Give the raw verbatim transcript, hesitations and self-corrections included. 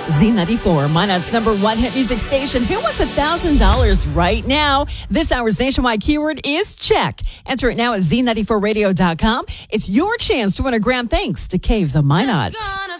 Z ninety-four, Minot's number one hit music station. Who wants one thousand dollars right now? This hour's nationwide keyword is check. Enter it now at Z ninety-four radio dot com. It's your chance to win a grand thanks to Caves of Minot.